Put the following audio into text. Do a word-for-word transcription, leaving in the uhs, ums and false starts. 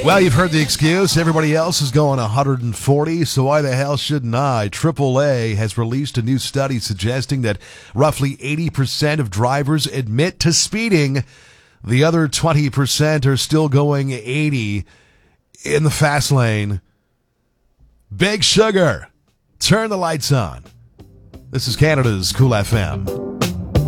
Well, you've heard the excuse. Everybody else is going one hundred forty, so why the hell shouldn't I? triple A has released a new study suggesting that roughly eighty percent of drivers admit to speeding. The other twenty percent are still going eighty in the fast lane. Big Sugar, turn the lights on. This is Canada's Cool F M.